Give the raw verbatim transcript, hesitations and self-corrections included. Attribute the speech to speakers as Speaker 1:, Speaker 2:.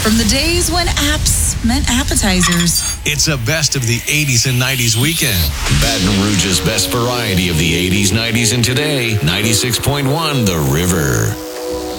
Speaker 1: From the days when apps meant appetizers.
Speaker 2: It's a best of the eighties and nineties weekend.
Speaker 3: Baton Rouge's best variety of the eighties, nineties, and today. ninety-six point one The River.